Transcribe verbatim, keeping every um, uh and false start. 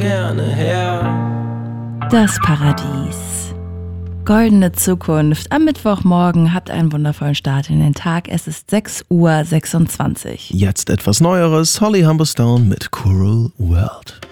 gerne her. Das Paradies. Goldene Zukunft. Am Mittwochmorgen habt einen wundervollen Start in den Tag. Es ist sechs Uhr sechsundzwanzig. Jetzt etwas Neueres. Holly Humberstone mit Coral World.